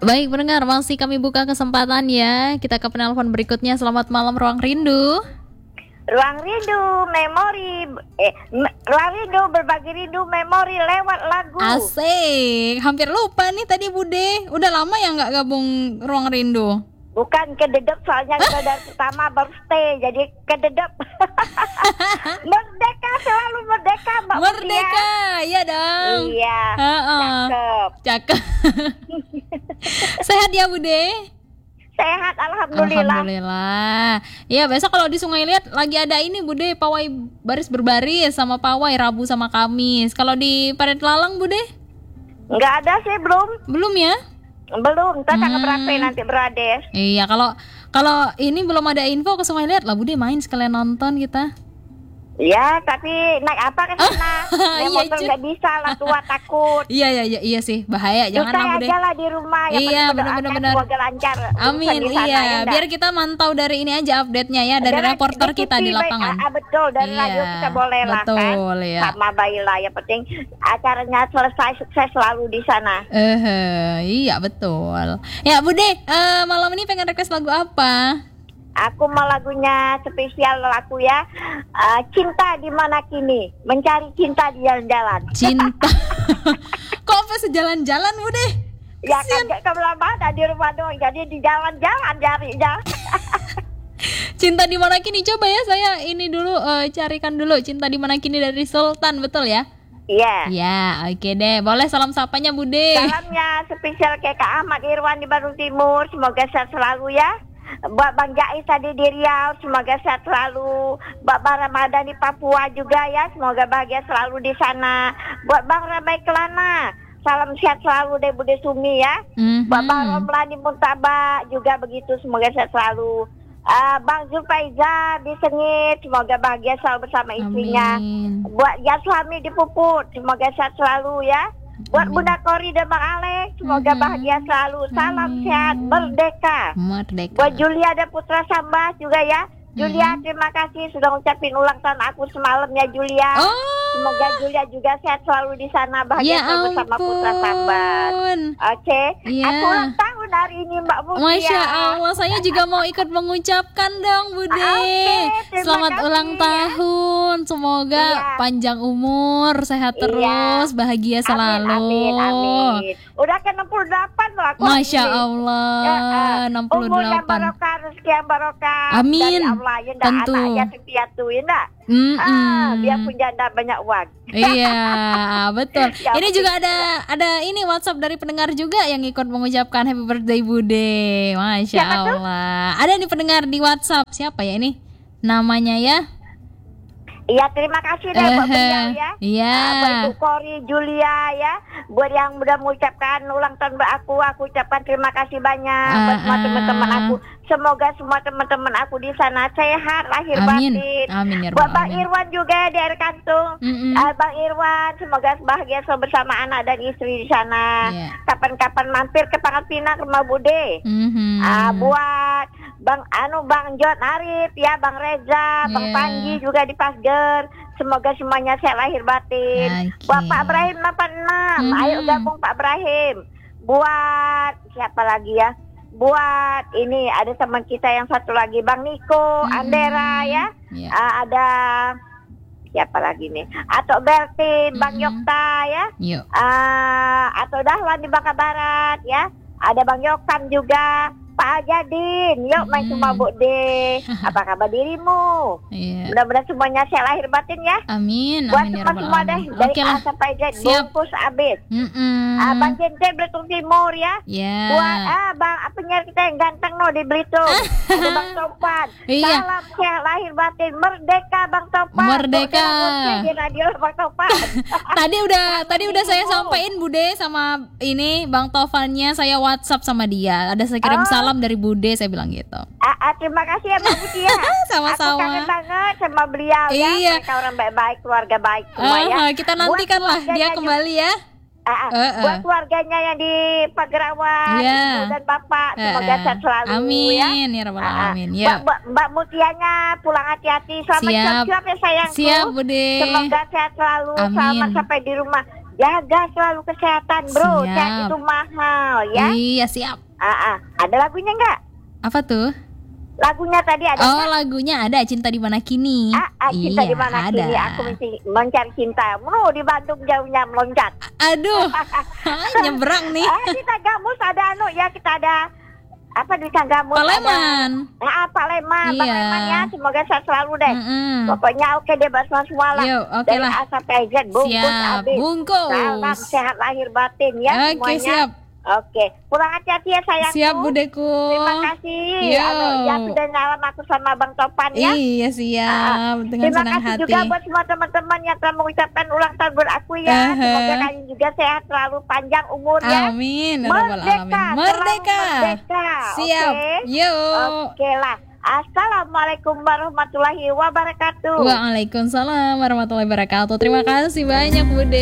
Baik pendengar, masih kami buka kesempatan ya. Kita ke penelpon berikutnya. Selamat malam Ruang Rindu. Ruang rindu memori ruang rindu berbagi rindu memori lewat lagu. Asik, hampir lupa nih tadi Bude. Udah lama ya nggak gabung Ruang Rindu? Bukan kededep, soalnya udah dari pertama baru stay, jadi kededep. Merdeka, selalu merdeka Mbak Merdeka, iya dong. Iya, cakep. Cakep. Sehat ya Bude? Sehat, alhamdulillah. Alhamdulillah. Iya, besok kalau di Sungai Liat lagi ada ini Bude, pawai baris berbaris sama pawai Rabu sama Kamis. Kalau di Parit Lalang Bude? Nggak ada sih, Belum ya? Belum, kita tanggal berapa nanti berades. Iya, kalau ini belum ada info ke Sungai Liat lah Bude, main sekalian nonton kita. Ya, tapi naik apa ke sana? Naik Iya, motor nggak bisa lah, tua takut. Iya sih, bahaya. Jangan lah Bude. Aja lah di rumah. Iya, benar. Semoga lancar. Amin, iya. Biar kita mantau dari ini aja update-nya ya, dari reporter kita di lapangan. Betul, dari radio kita boleh lah kan. Betul, ya. Sama baiklah, yang penting acaranya selesai sukses selalu di sana. Iya betul. Ya Bude, malam ini pengen request lagu apa? Aku mau lagunya spesial lagu ya. Cinta di mana kini, mencari cinta di jalan-jalan. Cinta. Kok apa sejalan-jalan Bude? Ya kan kemana di rumah doang, jadi di jalan-jalan cari jalan. Cinta di mana kini, coba ya saya ini dulu carikan dulu Cinta di mana kini dari Sultan, betul ya? Iya. Ya, oke deh. Boleh salam sapanya Bude. Salamnya spesial ke Kak Ahmad Irwan di Bandung Timur, semoga sehat selalu ya. Buat Bang Jais tadi di Riau, semoga sehat selalu. Buat Bang Ramadan di Papua juga ya, semoga bahagia selalu di sana. Buat Bang Ramai Kelana, salam sehat selalu dari Bude Sumi ya. Buat Bang Romlan di Muntaba juga begitu, semoga sehat selalu. Bang Zulfaiza di Sengit, semoga bahagia selalu bersama istrinya. Amin. Buat Yaslami di Puput, semoga sehat selalu ya. Buat Bunda Kori dan Bang Alex, semoga bahagia selalu. Salam sehat, merdeka. Buat Julia dan Putra Sambas juga ya. Julia, terima kasih sudah ngucapin ulang tahun aku semalam ya Julia. Semoga Julia juga sehat selalu di sana, bahagia selalu bersama Putra Sambas. Oke. Aku ulang tahun hari ini Mbak Mutia. Masya Allah, saya juga mau ikut mengucapkan dong Bude. Selamat ulang tahun. Semoga panjang umur, sehat terus, bahagia selalu. Amin. Udah ke 68 loh aku. Masya Allah, 68. Umur yang barokah, rezeki yang barokah. Amin. Tentu. Anaknya sepiatu ya enggak? Biar pun janda banyak uang. Iya, betul. Ini juga ada ini WhatsApp dari pendengar juga yang ikut mengucapkan happy birthday Bude. Masya Allah. Ada nih pendengar di WhatsApp. Siapa ya ini? Namanya ya? Iya, terima kasih deh buat beliau ya. Iya. Buat Ibu Kori, Julia ya. Buat yang udah mengucapkan ulang tahun aku ucapkan terima kasih banyak buat semua teman-teman aku. Semoga semua teman-teman aku di sana sehat lahir batin. Amin ya buat Rabbal Bang Alamin. Irwan juga di air kantung. Bang Irwan semoga bahagia selalu bersama anak dan istri di sana. Kapan-kapan mampir ke Pangkal Pinang rumah Bude. Buat Bang John Arif ya, Bang Reza, Bang Panji juga di Pasger. Semoga semuanya sehat lahir batin. Buat Pak Ibrahim 86, ayo gabung Pak Ibrahim. Buat siapa lagi ya? Buat ini ada teman kita yang satu lagi, Bang Niko, Andera ya. Ada siapa lagi nih? Atau Bertin, Bang Yokta ya. Atau Dahlan di Bangka Barat ya. Ada Bang Yokan juga. Pak Jadin, yuk main semua Bude. Apa kabar dirimu? Mudah-mudahan semuanya sehat lahir batin ya. Amin. Buat semua deh dari A sampai Z, bungkus abis. Bang Jente Belitung Timur ya. Buat Bang penyiar kita yang ganteng di Belitung. Ada Bang Topan. Salam sehat lahir batin, merdeka Bang Topan. Merdeka. Di radio Bang Topan. Tadi udah saya sampaikan Bude sama ini Bang Tovannya, saya WhatsApp sama dia. Ada saya kirim salam dari Bude, saya bilang gitu. Terima kasih ya Mbak Mutia. Sama-sama. Aku kangen banget sama beliau ya. Mereka orang baik-baik, keluarga baik semua ya. Kita nantikan lah dia kembali ya. Buat keluarganya yang di Pagerawan, Ibu dan Bapak, semoga sehat selalu. Amin ya Rabbal Alamin. Mbak Mutianya pulang hati-hati. Selamat siap ya sayangku. Siap Bude. Semoga sehat selalu. Selamat sampai di rumah. jaga selalu kesehatan, bro. Sehat itu mahal, ya. Iya, siap. Ada lagunya nggak? Apa tuh? Lagunya tadi ada. Lagunya ada, Cinta di Mana Kini. Cinta di Mana Kini. Aku mencari cinta. Di Bandung jauhnya meloncat. Aduh, nyebrang nih. Di Tagamus ada kita ada apa di Tagamus? Paleman. Paleman. Bang Leman ya, semoga sehat selalu deh. Pokoknya oke deh, semua lah. Oke dari lah. A sampai Z, bungkus habis. Bungkus. Salam sehat lahir batin ya semuanya. Oke, siap. Oke, pulang hati-hati ya sayangku. Siap Budeku. Terima kasih. Ya sudah nyalam aku sama Bang Topan ya. Iya siap. Dengan senang hati. Terima kasih juga buat semua teman-teman yang telah mengucapkan ulang tahun buat aku ya. Semoga kalian juga sehat, selalu panjang umur ya. Amin. Merdeka. Siap. Oke lah. Assalamualaikum warahmatullahi wabarakatuh. Waalaikumsalam warahmatullahi wabarakatuh. Terima kasih banyak Bude.